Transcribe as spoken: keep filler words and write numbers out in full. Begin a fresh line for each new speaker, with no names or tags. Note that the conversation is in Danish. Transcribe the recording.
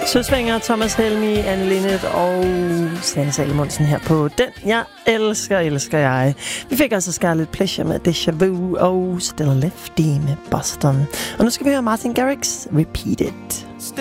Søsvinger, Thomas Helmi, Anne Linnet og Sanne Salomonsen her på Den Jeg Elsker, Elsker Jeg. Vi fik altså Scarlet Pleasure med Deja Vu og Still Lefty med Boston. Og nu skal vi høre Martin Garrix Repeat It.